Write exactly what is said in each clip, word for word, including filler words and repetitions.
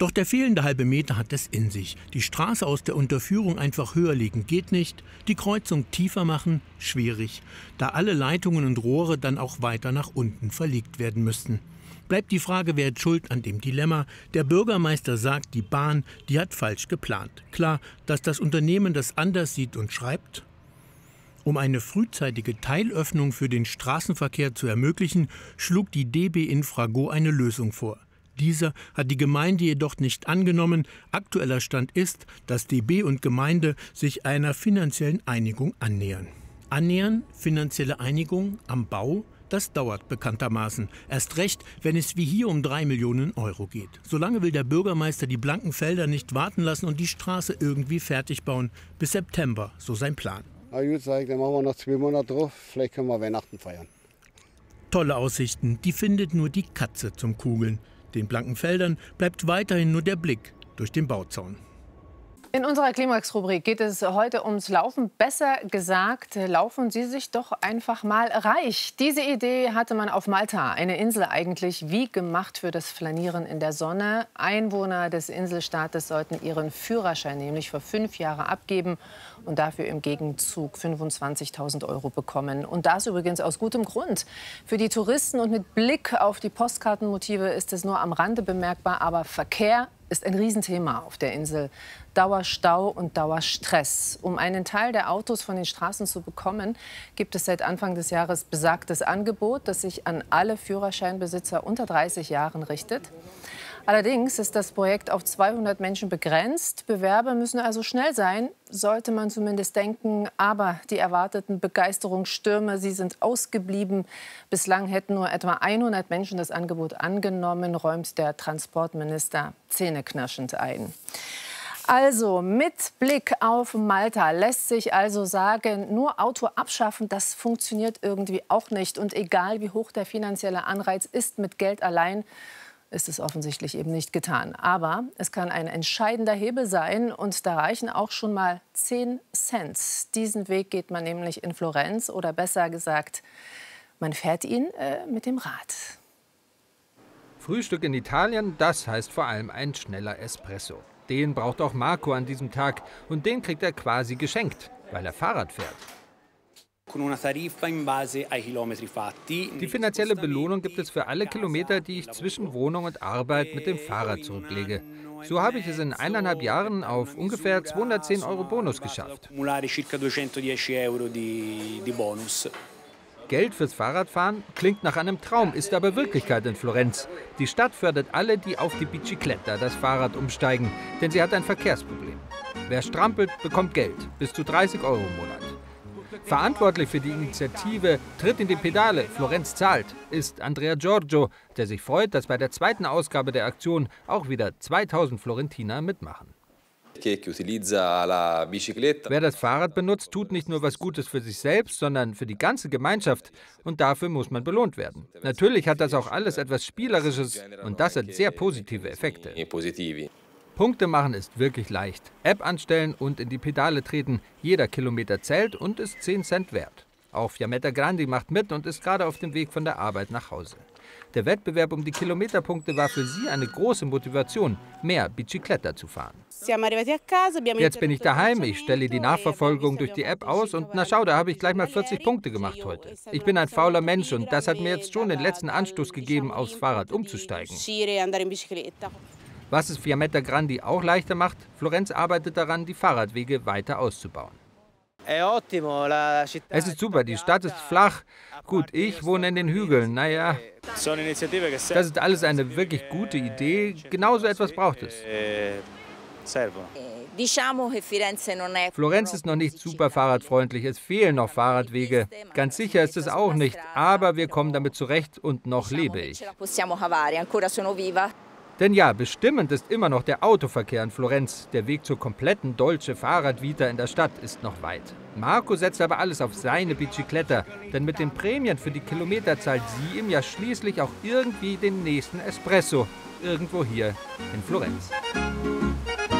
Doch der fehlende halbe Meter hat es in sich. Die Straße aus der Unterführung einfach höher legen geht nicht, die Kreuzung tiefer machen schwierig, da alle Leitungen und Rohre dann auch weiter nach unten verlegt werden müssten. Bleibt die Frage, wer hat Schuld an dem Dilemma? Der Bürgermeister sagt, die Bahn, die hat falsch geplant. Klar, dass das Unternehmen das anders sieht und schreibt. Um eine frühzeitige Teilöffnung für den Straßenverkehr zu ermöglichen, schlug die D B Infrago eine Lösung vor. Dieser hat die Gemeinde jedoch nicht angenommen. Aktueller Stand ist, dass D B und Gemeinde sich einer finanziellen Einigung annähern. Annähern, finanzielle Einigung am Bau? Das dauert bekanntermaßen. Erst recht, wenn es wie hier um drei Millionen Euro geht. Solange will der Bürgermeister die blanken Felder nicht warten lassen und die Straße irgendwie fertig bauen. Bis September, so sein Plan. Na gut, sag ich, dann machen wir noch zwei Monate drauf. Vielleicht können wir Weihnachten feiern. Tolle Aussichten, die findet nur die Katze zum Kugeln. Den blanken Feldern bleibt weiterhin nur der Blick durch den Bauzaun. In unserer Klimax-Rubrik geht es heute ums Laufen. Besser gesagt, laufen Sie sich doch einfach mal reich. Diese Idee hatte man auf Malta, eine Insel eigentlich wie gemacht für das Flanieren in der Sonne. Einwohner des Inselstaates sollten ihren Führerschein nämlich für fünf Jahre abgeben und dafür im Gegenzug fünfundzwanzigtausend Euro bekommen. Und das übrigens aus gutem Grund. Für die Touristen und mit Blick auf die Postkartenmotive ist es nur am Rande bemerkbar, aber Verkehr ist ein Riesenthema auf der Insel. Dauerstau und Dauerstress. Um einen Teil der Autos von den Straßen zu bekommen, gibt es seit Anfang des Jahres besagtes Angebot, das sich an alle Führerscheinbesitzer unter dreißig Jahren richtet. Allerdings ist das Projekt auf zweihundert Menschen begrenzt. Bewerber müssen also schnell sein, sollte man zumindest denken. Aber die erwarteten Begeisterungsstürme, sie sind ausgeblieben. Bislang hätten nur etwa hundert Menschen das Angebot angenommen, räumt der Transportminister zähneknirschend ein. Also mit Blick auf Malta lässt sich also sagen, nur Auto abschaffen, das funktioniert irgendwie auch nicht. Und egal wie hoch der finanzielle Anreiz ist, mit Geld allein ist es offensichtlich eben nicht getan. Aber es kann ein entscheidender Hebel sein und da reichen auch schon mal zehn Cent. Diesen Weg geht man nämlich in Florenz oder besser gesagt, man fährt ihn äh, mit dem Rad. Frühstück in Italien, das heißt vor allem ein schneller Espresso. Den braucht auch Marco an diesem Tag und den kriegt er quasi geschenkt, weil er Fahrrad fährt. Die finanzielle Belohnung gibt es für alle Kilometer, die ich zwischen Wohnung und Arbeit mit dem Fahrrad zurücklege. So habe ich es in eineinhalb Jahren auf ungefähr zweihundertzehn Euro Bonus geschafft. Geld fürs Fahrradfahren klingt nach einem Traum, ist aber Wirklichkeit in Florenz. Die Stadt fördert alle, die auf die Bicicletta, das Fahrrad, umsteigen, denn sie hat ein Verkehrsproblem. Wer strampelt, bekommt Geld, bis zu dreißig Euro im Monat. Verantwortlich für die Initiative Tritt in die Pedale, Florenz zahlt, ist Andrea Giorgio, der sich freut, dass bei der zweiten Ausgabe der Aktion auch wieder zweitausend Florentiner mitmachen. Wer das Fahrrad benutzt, tut nicht nur was Gutes für sich selbst, sondern für die ganze Gemeinschaft. Und dafür muss man belohnt werden. Natürlich hat das auch alles etwas Spielerisches und das hat sehr positive Effekte. Punkte machen ist wirklich leicht. App anstellen und in die Pedale treten. Jeder Kilometer zählt und ist zehn Cent wert. Auch Fiammetta Grandi macht mit und ist gerade auf dem Weg von der Arbeit nach Hause. Der Wettbewerb um die Kilometerpunkte war für sie eine große Motivation, mehr Bicicletta zu fahren. Jetzt bin ich daheim, ich stelle die Nachverfolgung durch die App aus und na schau, da habe ich gleich mal vierzig Punkte gemacht heute. Ich bin ein fauler Mensch und das hat mir jetzt schon den letzten Anstoß gegeben, aufs Fahrrad umzusteigen. Was es Fiammetta Grandi auch leichter macht, Florenz arbeitet daran, die Fahrradwege weiter auszubauen. Es ist super, die Stadt ist flach. Gut, ich wohne in den Hügeln, naja. Das ist alles eine wirklich gute Idee, genauso etwas braucht es. Florenz ist noch nicht super fahrradfreundlich, es fehlen noch Fahrradwege. Ganz sicher ist es auch nicht, aber wir kommen damit zurecht und noch lebe ich. Denn ja, bestimmend ist immer noch der Autoverkehr in Florenz. Der Weg zur kompletten Dolce Fahrradvita in der Stadt ist noch weit. Marco setzt aber alles auf seine Bicicletta, denn mit den Prämien für die Kilometer zahlt sie ihm ja schließlich auch irgendwie den nächsten Espresso. Irgendwo hier in Florenz.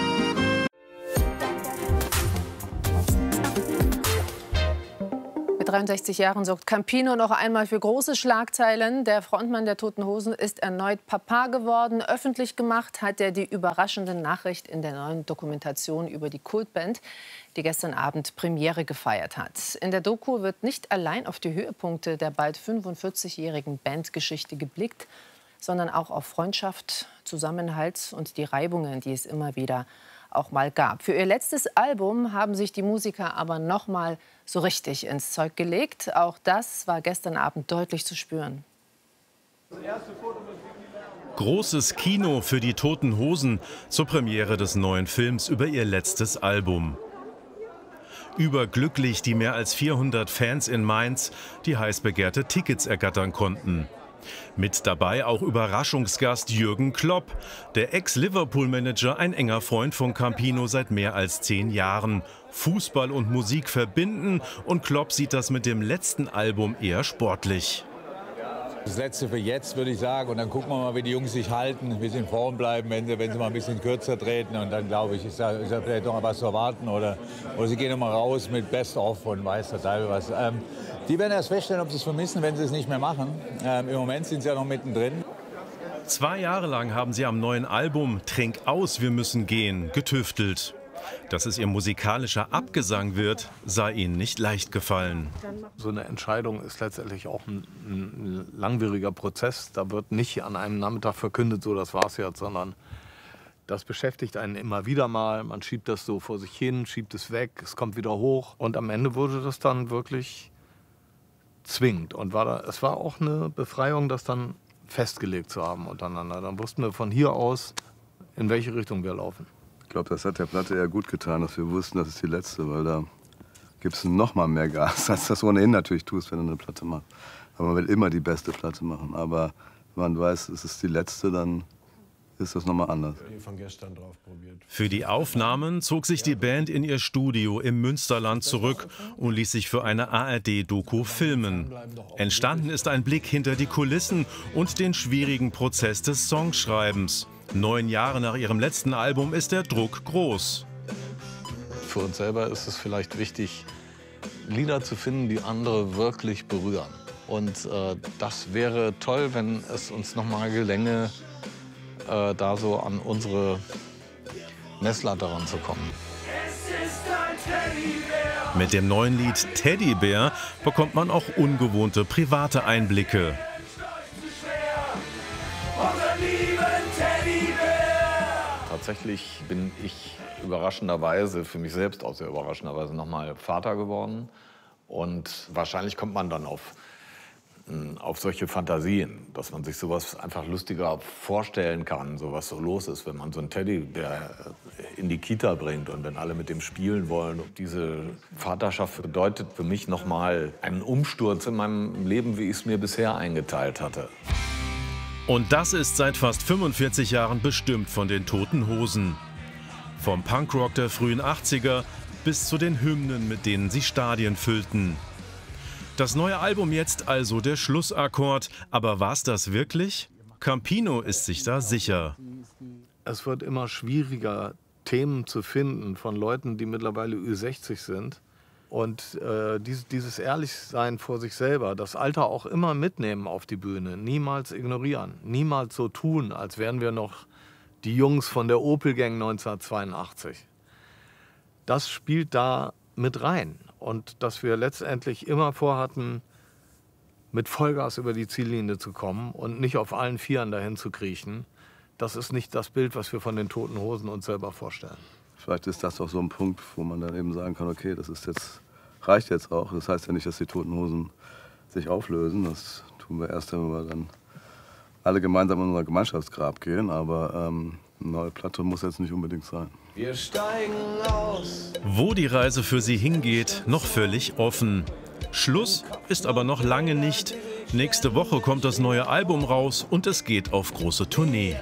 Mit dreiundsechzig Jahren sorgt Campino noch einmal für große Schlagzeilen. Der Frontmann der Toten Hosen ist erneut Papa geworden. Öffentlich gemacht hat er die überraschende Nachricht in der neuen Dokumentation über die Kultband, die gestern Abend Premiere gefeiert hat. In der Doku wird nicht allein auf die Höhepunkte der bald fünfundvierzigjährigen Bandgeschichte geblickt, sondern auch auf Freundschaft, Zusammenhalt und die Reibungen, die es immer wieder auch mal gab. Für ihr letztes Album haben sich die Musiker aber noch mal so richtig ins Zeug gelegt. Auch das war gestern Abend deutlich zu spüren. Großes Kino für die Toten Hosen zur Premiere des neuen Films über ihr letztes Album. Überglücklich die mehr als vierhundert Fans in Mainz, die heiß begehrte Tickets ergattern konnten. Mit dabei auch Überraschungsgast Jürgen Klopp, der Ex-Liverpool-Manager, ein enger Freund von Campino seit mehr als zehn Jahren. Fußball und Musik verbinden und Klopp sieht das mit dem letzten Album eher sportlich. Das letzte für jetzt, würde ich sagen. Und dann gucken wir mal, wie die Jungs sich halten, wie sie in Form bleiben, wenn sie, wenn sie mal ein bisschen kürzer treten. Und dann, glaube ich, ist da, ist da vielleicht noch was zu erwarten. Oder, oder sie gehen noch mal raus mit Best-of und weiß der Teufel was. Ähm, die werden erst feststellen, ob sie es vermissen, wenn sie es nicht mehr machen. Ähm, Im Moment sind sie ja noch mittendrin. Zwei Jahre lang haben sie am neuen Album Trink aus, wir müssen gehen getüftelt. Dass es ihr musikalischer Abgesang wird, sei ihnen nicht leicht gefallen. So eine Entscheidung ist letztendlich auch ein, ein langwieriger Prozess. Da wird nicht an einem Nachmittag verkündet, so das war's jetzt, sondern das beschäftigt einen immer wieder mal. Man schiebt das so vor sich hin, schiebt es weg, es kommt wieder hoch. Und am Ende wurde das dann wirklich zwingend. Und war da, es war auch eine Befreiung, das dann festgelegt zu haben untereinander. Dann wussten wir von hier aus, in welche Richtung wir laufen. Ich glaube, das hat der Platte ja gut getan, dass wir wussten, das ist die letzte, weil da gibt es noch mal mehr Gas, als das ohnehin natürlich tust, wenn du eine Platte machst. Aber man will immer die beste Platte machen. Aber wenn man weiß, es ist die letzte, dann ist das noch mal anders. Für die Aufnahmen zog sich die Band in ihr Studio im Münsterland zurück und ließ sich für eine A R D-Doku filmen. Entstanden ist ein Blick hinter die Kulissen und den schwierigen Prozess des Songschreibens. Neun Jahre nach ihrem letzten Album ist der Druck groß. Für uns selber ist es vielleicht wichtig, Lieder zu finden, die andere wirklich berühren. Und äh, das wäre toll, wenn es uns noch mal gelänge, äh, da so an unsere Messlatte ranzukommen. Mit dem neuen Lied Teddybär bekommt man auch ungewohnte private Einblicke. Tatsächlich bin ich überraschenderweise, für mich selbst auch sehr überraschenderweise, noch mal Vater geworden. Und wahrscheinlich kommt man dann auf, auf solche Fantasien, dass man sich sowas einfach lustiger vorstellen kann, so was so los ist, wenn man so einen Teddybär in die Kita bringt und wenn alle mit dem spielen wollen. Und diese Vaterschaft bedeutet für mich noch mal einen Umsturz in meinem Leben, wie ich es mir bisher eingeteilt hatte. Und das ist seit fast fünfundvierzig Jahren bestimmt von den Toten Hosen. Vom Punkrock der frühen achtziger bis zu den Hymnen, mit denen sie Stadien füllten. Das neue Album jetzt also der Schlussakkord. Aber war's das wirklich? Campino ist sich da sicher. Es wird immer schwieriger, Themen zu finden von Leuten, die mittlerweile Ü sechzig sind. Und äh, dieses, dieses Ehrlichsein vor sich selber, das Alter auch immer mitnehmen auf die Bühne, niemals ignorieren, niemals so tun, als wären wir noch die Jungs von der Opel Gang neunzehnhundertzweiundachtzig. Das spielt da mit rein. Und dass wir letztendlich immer vorhatten, mit Vollgas über die Ziellinie zu kommen und nicht auf allen Vieren dahin zu kriechen, das ist nicht das Bild, was wir von den Toten Hosen uns selber vorstellen. Vielleicht ist das doch so ein Punkt, wo man dann eben sagen kann, okay, das ist jetzt, reicht jetzt auch. Das heißt ja nicht, dass die Toten Hosen sich auflösen. Das tun wir erst, wenn wir dann alle gemeinsam in unser Gemeinschaftsgrab gehen. Aber ähm, eine neue Platte muss jetzt nicht unbedingt sein. Wir steigen aus. Wo die Reise für sie hingeht, noch völlig offen. Schluss ist aber noch lange nicht. Nächste Woche kommt das neue Album raus und es geht auf große Tournee.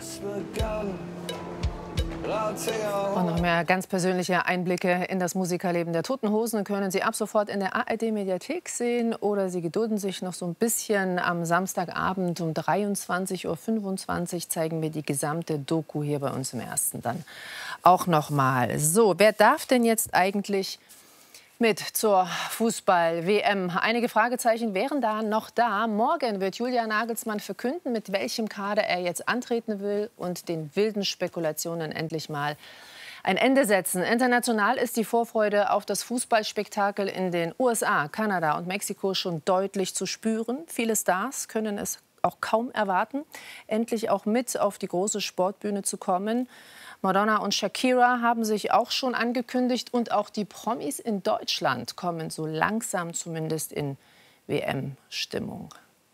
Und noch mehr ganz persönliche Einblicke in das Musikerleben der Toten Hosen können Sie ab sofort in der A R D-Mediathek sehen. Oder Sie gedulden sich noch so ein bisschen. Am Samstagabend um dreiundzwanzig Uhr fünfundzwanzig zeigen wir die gesamte Doku hier bei uns im Ersten dann auch noch mal. So, wer darf denn jetzt eigentlich Mit zur Fußball-W M. Einige Fragezeichen wären da noch da. Morgen wird Julian Nagelsmann verkünden, mit welchem Kader er jetzt antreten will und den wilden Spekulationen endlich mal ein Ende setzen. International ist die Vorfreude auf das Fußballspektakel in den U S A, Kanada und Mexiko schon deutlich zu spüren. Viele Stars können es auch kaum erwarten, endlich auch mit auf die große Sportbühne zu kommen. Madonna und Shakira haben sich auch schon angekündigt und auch die Promis in Deutschland kommen so langsam zumindest in W M-Stimmung.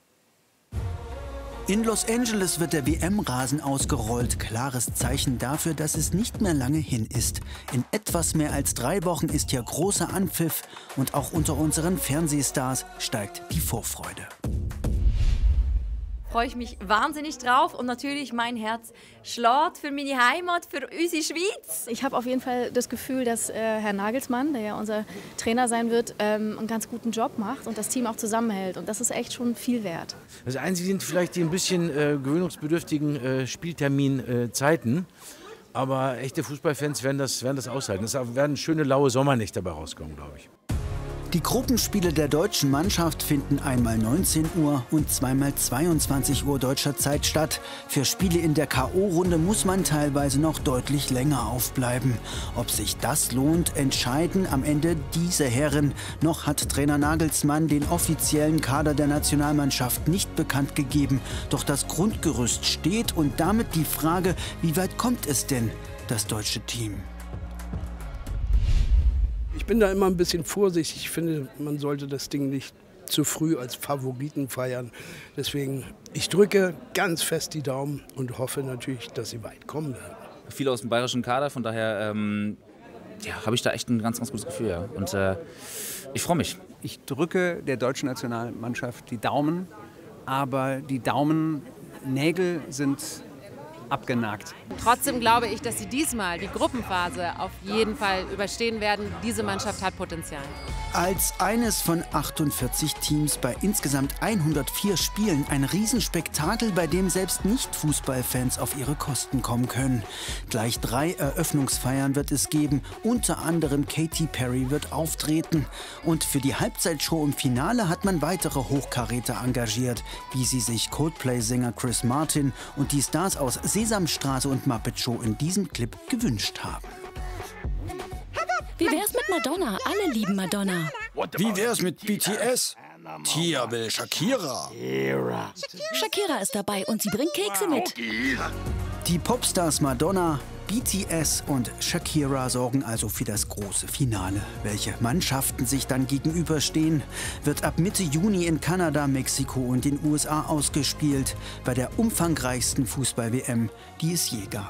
In Los Angeles wird der W M-Rasen ausgerollt. Klares Zeichen dafür, dass es nicht mehr lange hin ist. In etwas mehr als drei Wochen ist hier großer Anpfiff. Und auch unter unseren Fernsehstars steigt die Vorfreude. Freue ich mich wahnsinnig drauf und natürlich mein Herz schlägt für meine Heimat, für unsere Schweiz. Ich habe auf jeden Fall das Gefühl, dass äh, Herr Nagelsmann, der ja unser Trainer sein wird, ähm, einen ganz guten Job macht und das Team auch zusammenhält. Und das ist echt schon viel wert. Das Einzige sind vielleicht die ein bisschen äh, gewöhnungsbedürftigen äh, Spielterminzeiten. Äh, Aber echte Fußballfans werden das, werden das aushalten. Es werden schöne, laue Sommernächte dabei rauskommen, glaube ich. Die Gruppenspiele der deutschen Mannschaft finden einmal neunzehn Uhr und zweimal zweiundzwanzig Uhr deutscher Zeit statt. Für Spiele in der K O-Runde muss man teilweise noch deutlich länger aufbleiben. Ob sich das lohnt, entscheiden am Ende diese Herren. Noch hat Trainer Nagelsmann den offiziellen Kader der Nationalmannschaft nicht bekannt gegeben. Doch das Grundgerüst steht und damit die Frage, wie weit kommt es denn, das deutsche Team? Ich bin da immer ein bisschen vorsichtig. Ich finde, man sollte das Ding nicht zu früh als Favoriten feiern. Deswegen, ich drücke ganz fest die Daumen und hoffe natürlich, dass sie weit kommen werden. Viele aus dem bayerischen Kader, von daher ähm, ja, habe ich da echt ein ganz, ganz gutes Gefühl. Ja. Und äh, ich freue mich. Ich drücke der deutschen Nationalmannschaft die Daumen, aber die Daumennägel sind abgenagt. Trotzdem glaube ich, dass sie diesmal die Gruppenphase auf jeden Fall überstehen werden. Diese Mannschaft hat Potenzial. Als eines von achtundvierzig Teams bei insgesamt hundertvier Spielen ein Riesenspektakel, bei dem selbst Nicht-Fußballfans auf ihre Kosten kommen können. Gleich drei Eröffnungsfeiern wird es geben. Unter anderem Katy Perry wird auftreten. Und für die Halbzeitshow im Finale hat man weitere Hochkaräter engagiert, wie sie sich Coldplay-Sänger Chris Martin und die Stars aus Sesamstraße und Muppet Show in diesem Clip gewünscht haben. Wie wär's mit Madonna? Alle lieben Madonna. Wie wär's mit B T S? Tia will Shakira. Shakira ist dabei und sie bringt Kekse mit. Die Popstars Madonna, B T S und Shakira sorgen also für das große Finale. Welche Mannschaften sich dann gegenüberstehen, wird ab Mitte Juni in Kanada, Mexiko und den U S A ausgespielt, bei der umfangreichsten Fußball-W M, die es je gab.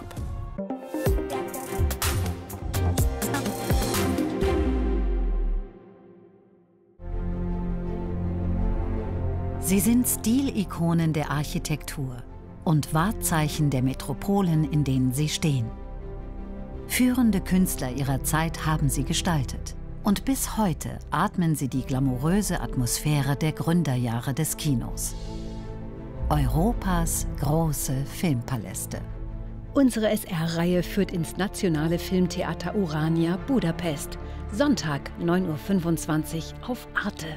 Sie sind Stilikonen der Architektur und Wahrzeichen der Metropolen, in denen sie stehen. Führende Künstler ihrer Zeit haben sie gestaltet. Und bis heute atmen sie die glamouröse Atmosphäre der Gründerjahre des Kinos. Europas große Filmpaläste. Unsere S R-Reihe führt ins Nationale Filmtheater Urania, Budapest. Sonntag, neun Uhr fünfundzwanzig auf Arte.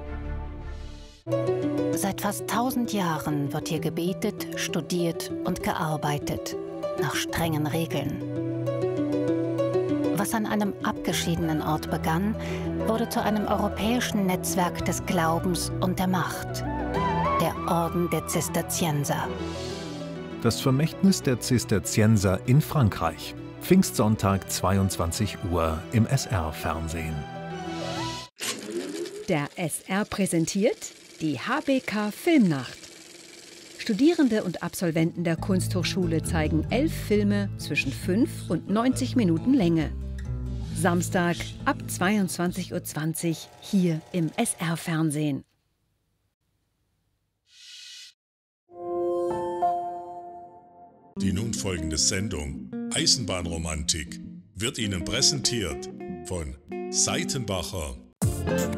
Seit fast tausend Jahren wird hier gebetet, studiert und gearbeitet, nach strengen Regeln. Was an einem abgeschiedenen Ort begann, wurde zu einem europäischen Netzwerk des Glaubens und der Macht. Der Orden der Zisterzienser. Das Vermächtnis der Zisterzienser in Frankreich. Pfingstsonntag, zweiundzwanzig Uhr im S R-Fernsehen. Der S R präsentiert die H B K Filmnacht. Studierende und Absolventen der Kunsthochschule zeigen elf Filme zwischen fünf und neunzig Minuten Länge. Samstag ab zweiundzwanzig Uhr zwanzig hier im S R-Fernsehen. Die nun folgende Sendung Eisenbahnromantik wird Ihnen präsentiert von Seitenbacher.